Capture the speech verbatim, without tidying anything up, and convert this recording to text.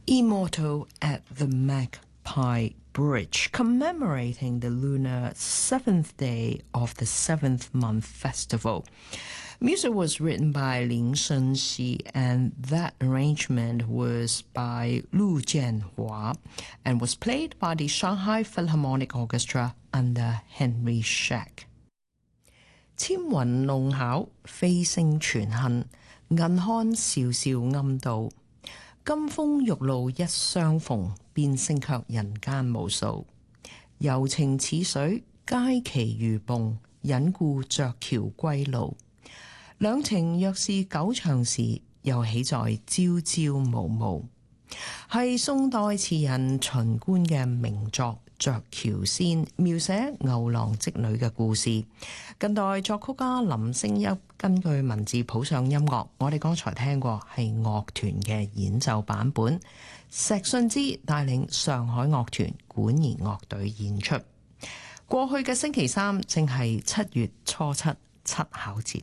Immortal at the Magpie Bridge, commemorating the lunar seventh day of the seventh month festival. Music was written by Lin Shengxi, and that arrangement was by Lu Jianhua and was played by the Shanghai Philharmonic Orchestra under Henry Scheck. 千雲弄巧，飛星傳恨，銀漢兆兆暗道。金風玉露一相逢，變星卻人間無數。柔情似水，佳期如夢，隱故着橋歸路。兩情若是久長時，又喜在朝朝暮暮。係宋代詞人秦觀嘅名作《鵲橋仙》，描寫牛郎織女嘅故事。近代作曲家林升一根據文字譜上音樂，我哋剛才聽過係樂團嘅演奏版本。石信之帶領上海樂團管弦樂隊演出。過去嘅星期三正係七月初七七巧節。